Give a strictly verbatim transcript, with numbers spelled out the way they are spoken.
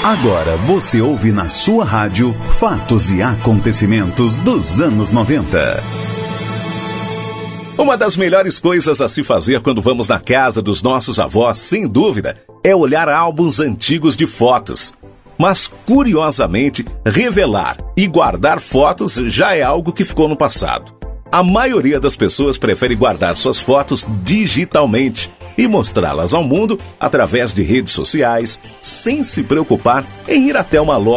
Agora você ouve na sua rádio fatos e acontecimentos dos anos noventa. Uma das melhores coisas a se fazer quando vamos na casa dos nossos avós, sem dúvida, é olhar álbuns antigos de fotos. Mas, curiosamente, revelar e guardar fotos já é algo que ficou no passado. A maioria das pessoas prefere guardar suas fotos digitalmente e mostrá-las ao mundo através de redes sociais, sem se preocupar em ir até uma loja